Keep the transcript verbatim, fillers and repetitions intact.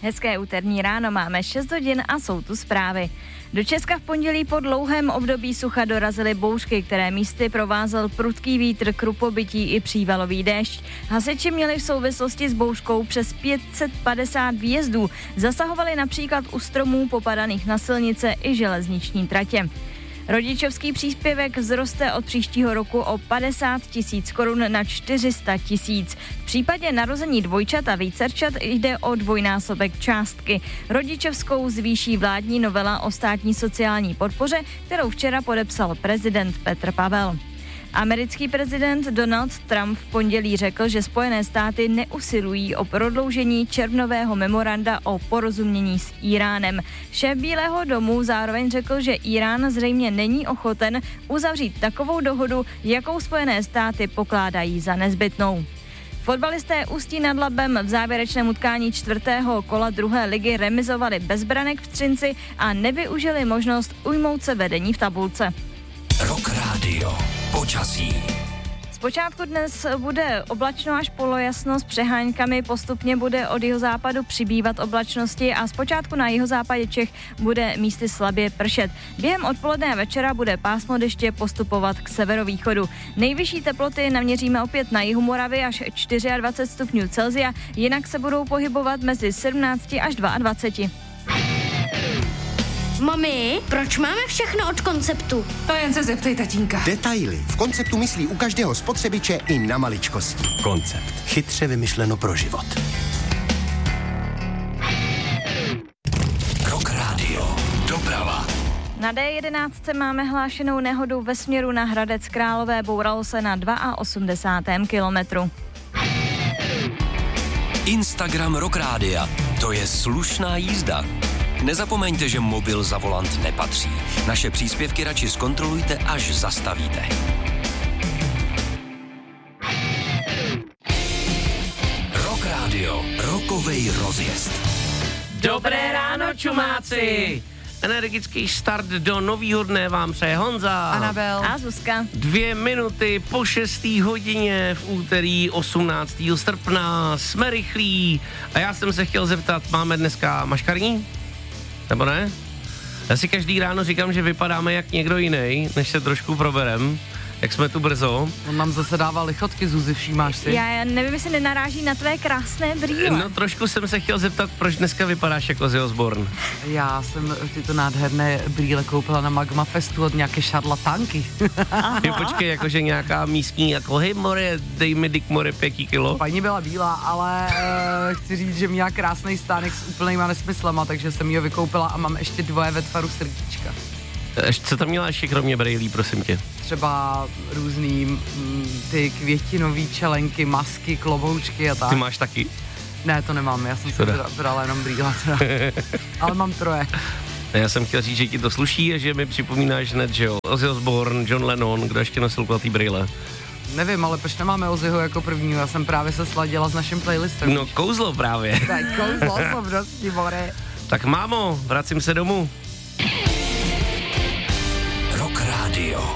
Hezké úterní ráno, máme šest hodin a jsou tu zprávy. Do Česka v pondělí po dlouhém období sucha dorazily bouřky, které místy provázel prudký vítr, krupobytí i přívalový déšť. Hasiči měli v souvislosti s bouřkou přes pět set padesát výjezdů. Zasahovali například u stromů popadaných na silnice i železniční tratě. Rodičovský příspěvek vzroste od příštího roku o padesát tisíc korun na čtyři sta tisíc. V případě narození dvojčat a vícerčat jde o dvojnásobek částky. Rodičovskou zvýší vládní novela o státní sociální podpoře, kterou včera podepsal prezident Petr Pavel. Americký prezident Donald Trump v pondělí řekl, že Spojené státy neusilují o prodloužení červnového memoranda o porozumění s Íránem. Šéf Bílého domu zároveň řekl, že Írán zřejmě není ochoten uzavřít takovou dohodu, jakou Spojené státy pokládají za nezbytnou. Fotbalisté Ústí nad Labem v závěrečném utkání čtvrtého kola druhé ligy remizovali bez branek v Třinci a nevyužili možnost ujmout se vedení v tabulce. Rock Radio. Počasí. Zpočátku dnes bude oblačno až polojasno s přeháňkami, postupně bude od jihozápadu přibývat oblačnosti a zpočátku na jihozápadě Čech bude místy slabě pršet. Během odpoledne a večera bude pásmo deště postupovat k severovýchodu. Nejvyšší teploty naměříme opět na jihu Moravy až dvacet čtyři stupňů Celsia, jinak se budou pohybovat mezi sedmnáct až dvacet dva. Mami, proč máme všechno od Konceptu? To jen se zeptej tatínka. Detaily. V Konceptu myslí u každého spotřebiče i na maličkosti. Koncept. Chytře vymyšleno pro život. Rock Radio. Doprava. Na D jedenáct máme hlášenou nehodu ve směru na Hradec Králové, bouralo se na osmdesátém druhém kilometru. Instagram Rock Rádia. To je slušná jízda. Nezapomeňte, že mobil za volant nepatří. Naše příspěvky radši zkontrolujte, až zastavíte. Rock Radio. Rockovej rozjezd. Dobré ráno, čumáci! Energický start do novýho dne vám přeje Honza. Anabel. A Zuzka. Dvě minuty po šestý hodině v úterý osmnáctého srpna. Jsme rychlí. A já jsem se chtěl zeptat, máme dneska maškarní? Nebo ne? Já si každý ráno říkám, že vypadáme jak někdo jiný, než se trošku proberem. Jak jsme tu brzo. On nám zase dává lichotky, Zuzi, všímáš si? Já, já nevím, jestli nenaráží na tvé krásné brýle. No trošku jsem se chtěl zeptat, proč dneska vypadáš jako Ozzy Osbourne. Já jsem tyto nádherné brýle koupila na Magma Festu od nějaké šarlatánky. Je počkej, jakože nějaká místní, jako hej more, dej mi dik more pěký kilo. Paní byla bílá, ale uh, chci říct, že měla krásný stánek s úplnýma nesmyslama, takže jsem ji vykoupila a mám ještě dvoje ve tvaru srdíčka. Co tam měla ještě kromě brejlí, prosím tě? Třeba různý mm, ty květinový čelenky, masky, kloboučky a tak. Ty máš taky? Ne, to nemám, já jsem si brala jenom brýle, ale mám troje. Já jsem chtěl říct, že ti to sluší a že mi připomínáš hned, že jo, Ozzy Osbourne, John Lennon, kdo ještě nosil kulatý brýle. Nevím, ale proč nemáme Ozzyho jako prvního? Já jsem právě se sladila s naším playlistem. No kouzlo právě. Tak kouzlo jsem dosti, more. Tak mámo, vracím se domů. Rock Radio.